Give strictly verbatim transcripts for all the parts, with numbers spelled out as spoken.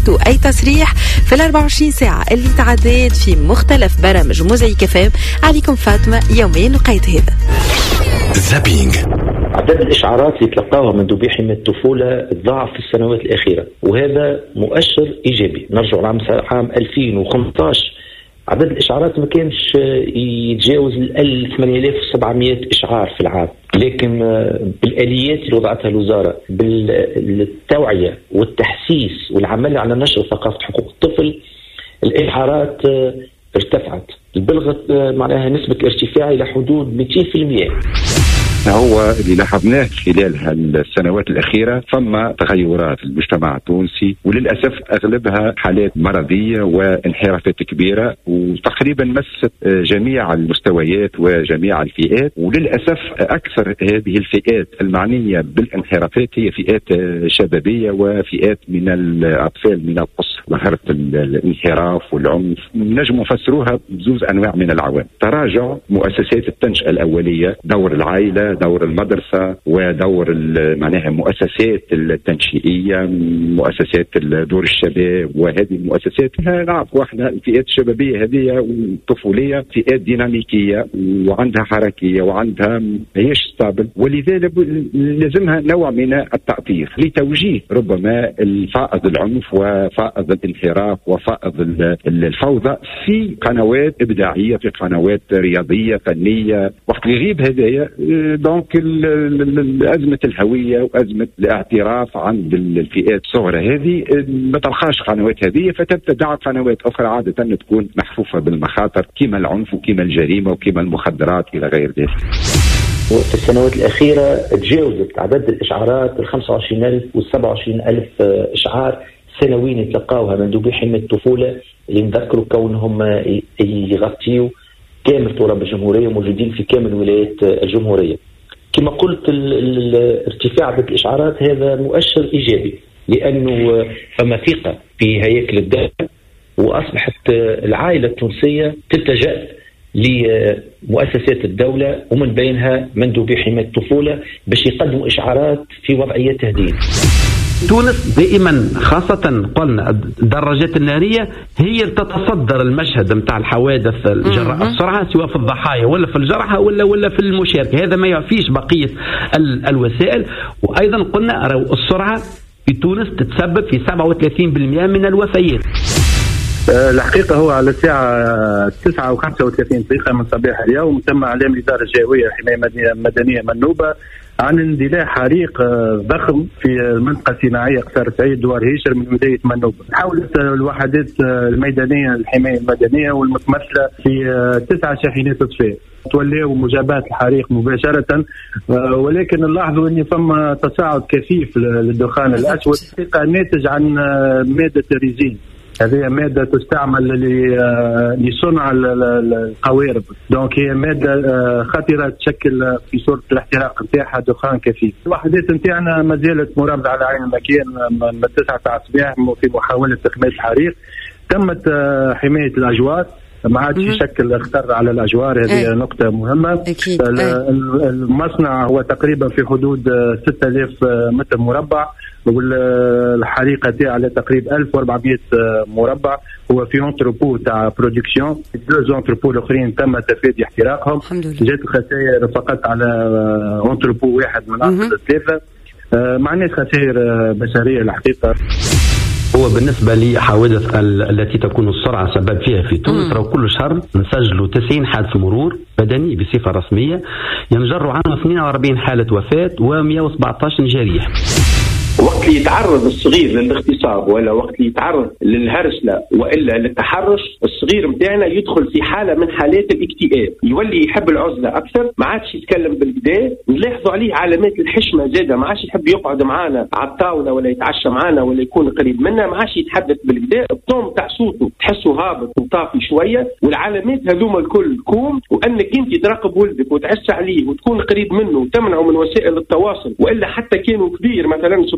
أي تصريح في ال أربعة وعشرين ساعة اللي تعديت في مختلف برامج موزايك اف ام. عليكم فاطمة يومين لقيت هذا زابينج. عدد الإشعارات اللي تلقاها من ذوي حماية الطفولة ضاعف في السنوات الأخيرة، وهذا مؤشر إيجابي. نرجع لعام ألفين وخمسة عشر عدد الإشعارات ما كانش يتجاوز ال ثمانية آلاف وسبعمائة إشعار في العام، لكن بالآليات اللي وضعتها الوزارة بالتوعية والتحسيس والعمل على نشر ثقافة حقوق الطفل الإشعارات ارتفعت، بلغت معناها نسبة ارتفاع إلى حدود مئتين بالمئة. هو اللي لاحظناه خلال السنوات الأخيرة ثم تغيرات في المجتمع التونسي، وللأسف أغلبها حالات مرضية وانحرافات كبيرة، وتقريبا مست جميع المستويات وجميع الفئات. وللأسف أكثر هذه الفئات المعنية بالانحرافات هي فئات شبابية وفئات من الأطفال من القصر. ظاهرة الانحراف والعنف نجم نفسروها بزوز أنواع من العوامل: تراجع مؤسسات التنشئة الأولية، دور العائلة، دور المدرسة، ودور معناها المؤسسات التنشئية، مؤسسات دور الشباب. وهذه المؤسسات نعرف احنا الفئات الشبابية هذه والطفولية فئات ديناميكية وعندها حركية وعندها هيش ستابل، ولذلك لازمها نوع من التأطير لتوجيه ربما الفائض العنف وفائض الانحراف وفائض الفوضى في قنوات إبداعية، في قنوات رياضية فنية. وقت يغيب هذايا دونك أزمة الهوية وأزمة الاعتراف عند الفئات الصغرى هذه ما تلقاش قنوات هذه، فتبتدع قنوات أخرى عادة تكون محفوفة بالمخاطر كما العنف وكما الجريمة وكما المخدرات إلى غير ذلك. وفي السنوات الأخيرة تجاوزت عدد الإشعارات ال خمسة وعشرين ألف وال سبعة وعشرين ألف إشعار سنويا يتلقاوها من ذوي حماية الطفولة، اللي نذكروا كونهم يغطيوا كامل تراب الجمهورية وموجودين في كامل ولايات الجمهورية. كما قلت ارتفاع عدد الإشعارات هذا مؤشر إيجابي، لأنه فما ثقة في هياكل الدولة، وأصبحت العائلة التونسية تلتجأ لمؤسسات الدولة ومن بينها من ذوي حماية الطفولة باش يقدموا إشعارات في وضعية تهديد. تونس دائما خاصة قلنا الدراجات النارية هي تتصدر المشهد متاع الحوادث الجراء السرعة، سواء في الضحايا ولا في الجرحى ولا ولا في المشاركة. هذا ما يعفيش بقية الوسائل. وأيضا قلنا السرعة في تونس تتسبب في سبعة وثلاثين بالمئة من الوفيات. الحقيقة هو على الساعة تسعة وخمسة وثلاثين دقيقة من صباح اليوم تم إعلام الإدارة الجوية الحماية المدنية منوبة عن اندلاع حريق ضخم في المنطقة الصناعية قصر سعيد دوار هيشر من ولاية منوبة. حاولت الوحدات الميدانية الحماية المدنية والمتمثلة في تسعة شاحنات إطفاء تولوا مجابهة الحريق مباشرة، ولكن نلاحظوا أن ثم تصاعد كثيف للدخان الأسود ناتج عن مادة الريزين. هذه مادة تستعمل لصنع القوارب، دونك هي مادة خطرة تشكل في صورة الاحتراق نتاعها دخان كثيف. الوحدات نتاعنا ما زالت مرابطة على عين المكان من تسعة الصباح في محاولة إخماد الحريق. تمت حماية الأجوار، ما عادش يشكل خطر على الأجوار، هذه أي. نقطة مهمة. أكيد. المصنع هو تقريبا في حدود ستة آلاف متر مربع، والحريقة تاعها على تقريبا ألف وأربعمائة مربع. هو في انتروبو تاع برودكسيون، دو انتروبو الاخرين تم تفادي احتراقهم. جات الخسائر فقط على انتروبو واحد من اصل ثلاثة، معناش خسائر بشرية الحقيقة. هو بالنسبة لحوادث التي تكون السرعة سبب فيها في تونس، راه كل شهر نسجلوا تسعين حادث مرور بدني بصفة رسمية، ينجر عنه اثنين وأربعين حالة وفاة ومئة وسبعة عشر جريح. وقت اللي يتعرض الصغير للاغتصاب ولا وقت اللي يتعرض للهرسلة وإلا للتحرش، الصغير متاعنا يدخل في حالة من حالات الاكتئاب، يولي يحب العزلة أكثر، ما عادش يتكلم بالكدا، نلاحظوا عليه علامات الحشمة زادة، ما عادش يحب يقعد معنا على الطاولة ولا يتعشى معنا ولا يكون قريب منا، ما عادش يتحدث بالكدا، الطوم تاع صوته تحسه هابط وطافي شوية. والعلامات هذوما الكل تكون وأنك أنت تراقب ولدك وتعس عليه وتكون قريب منه وتمنعه من وسائل التواصل، وإلا حتى كانوا كبير مثلا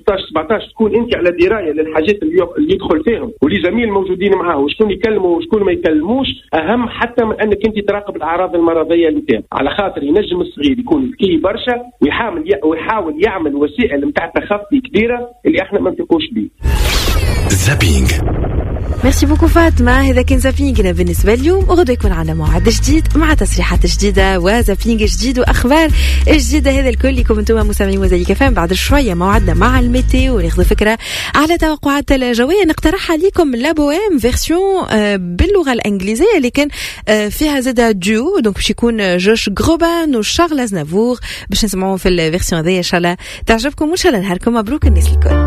ستة عشر سبعة عشر تكون انت على درايه للحاجات اللي اللي يدخل فيهم واللي زميل موجودين معاه وشكون يكلموا وشكون ما يكلموش، اهم حتى من انك انت تراقب الاعراض المرضيه نتاعو، على خاطر ينجم الصغير يكون ذكي برشا ويحاول ويحاول يعمل وسائل نتاع تخفي كبيره اللي احنا ما نثقوش به. زابينغ. ميرسي بوكو فاطمة. هذا كان زابينغنا بالنسبة اليوم، وغدا يكون عندنا موعد جديد مع تصريحات جديدة وزابينغ جديد وأخبار جديدة. هذا الكل لكم أنتم مستمعين موزايك اف ام. بعد شوية موعدنا مع الميتيو وناخذ فكرة على توقعات الجوية نقترحها لكم لابوام فيرسيون باللغة الإنجليزية اللي كان فيها زادة ديو، دونك باش يكون جوش غروبان وشارل أزنافور باش نسمعوهم في الفيرسيون هذه. إن شاء الله تعجبكم وإن شاء الله نهاركم مبروك الناس الكل.